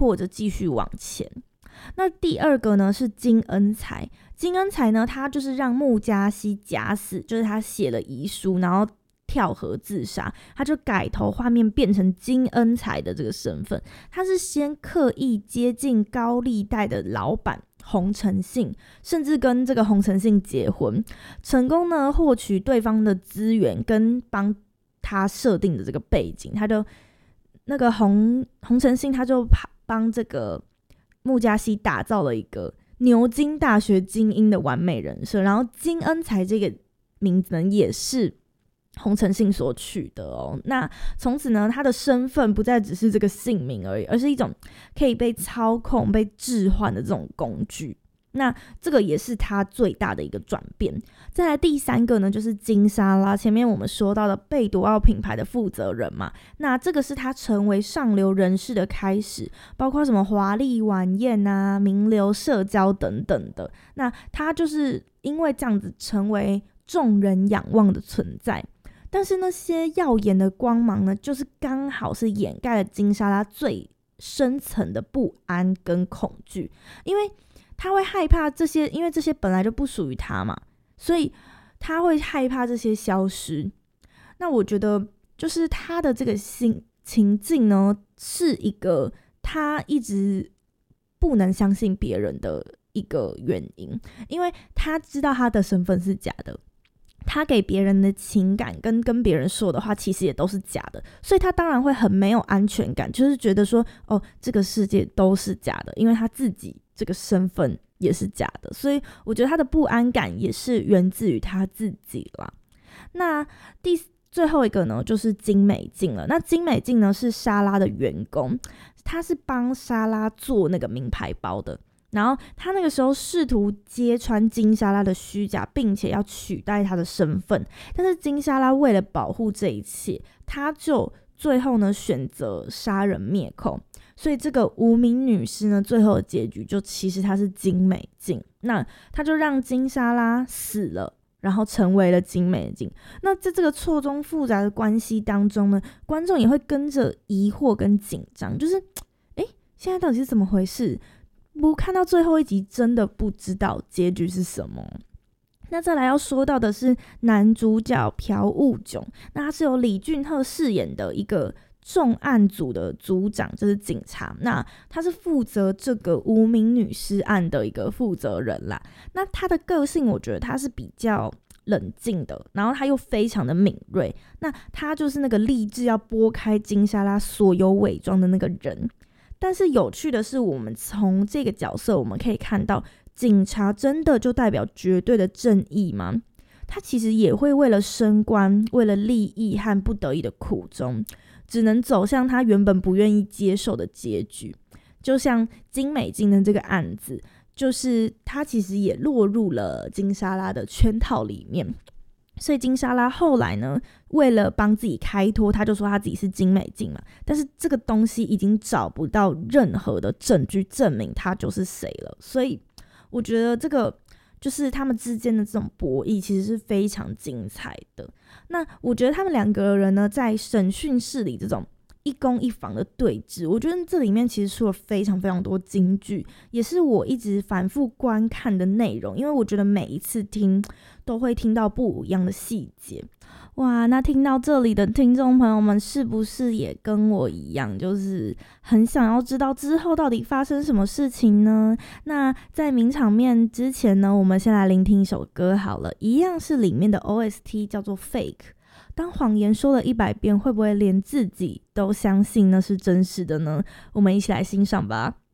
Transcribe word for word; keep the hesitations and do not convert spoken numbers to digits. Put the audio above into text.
或者继续往前。那第二个呢是金恩才，金恩才呢，他就是让穆加西假死，就是他写了遗书，然后跳河自杀，他就改头换面变成金恩才的这个身份。他是先刻意接近高利贷的老板洪承信，甚至跟这个洪承信结婚，成功呢获取对方的资源跟帮他设定的这个背景。他就那个洪洪承信他就帮这个穆加西打造了一个牛津大学精英的完美人设，然后金恩才这个名字呢也是洪承信所取的哦。那从此呢，他的身份不再只是这个姓名而已，而是一种可以被操控、被置换的这种工具。那这个也是他最大的一个转变。再来第三个呢，就是金莎拉，前面我们说到的贝多奥品牌的负责人嘛，那这个是他成为上流人士的开始，包括什么华丽晚宴啊、名流社交等等的。那他就是因为这样子成为众人仰望的存在。但是那些耀眼的光芒呢，就是刚好是掩盖了金莎拉最深层的不安跟恐惧，因为他会害怕这些，因为这些本来就不属于他嘛，所以他会害怕这些消失。那我觉得就是他的这个心情境呢，是一个他一直不能相信别人的一个原因，因为他知道他的身份是假的，他给别人的情感跟跟别人说的话其实也都是假的，所以他当然会很没有安全感，就是觉得说哦，这个世界都是假的，因为他自己这个身份也是假的，所以我觉得他的不安感也是源自于他自己啦。那第最后一个呢，就是金美静了。那金美静呢是莎拉的员工，他是帮莎拉做那个名牌包的。然后他那个时候试图揭穿金莎拉的虚假，并且要取代她的身份，但是金莎拉为了保护这一切，他就最后呢选择杀人灭口。所以这个无名女尸呢，最后的结局就其实她是金美静，那他就让金莎拉死了，然后成为了金美静。那在这个错综复杂的关系当中呢，观众也会跟着疑惑跟紧张，就是诶，现在到底是怎么回事？不看到最后一集真的不知道结局是什么。那再来要说到的是男主角朴悟炯，那他是由李俊赫饰演的一个重案组的组长，就是警察，那他是负责这个无名女尸案的一个负责人啦。那他的个性我觉得他是比较冷静的，然后他又非常的敏锐，那他就是那个立志要拨开金莎拉所有伪装的那个人。但是有趣的是，我们从这个角色我们可以看到，警察真的就代表绝对的正义吗？他其实也会为了升官，为了利益和不得已的苦衷，只能走向他原本不愿意接受的结局。就像金美静的这个案子，就是他其实也落入了金莎拉的圈套里面。所以金莎拉后来呢，为了帮自己开脱，他就说他自己是金美静嘛，但是这个东西已经找不到任何的证据证明他就是谁了。所以我觉得这个就是他们之间的这种博弈其实是非常精彩的。那我觉得他们两个人呢，在审讯室里这种一攻一防的对峙，我觉得这里面其实出了非常非常多金句，也是我一直反复观看的内容，因为我觉得每一次听都会听到不一样的细节。哇，那听到这里的听众朋友们是不是也跟我一样，就是很想要知道之后到底发生什么事情呢？那在名场面之前呢，我们先来聆听一首歌好了，一样是里面的 O S T 叫做 Fake。当谎言说了一百遍，会不会连自己都相信那是真实的呢？我们一起来欣赏吧。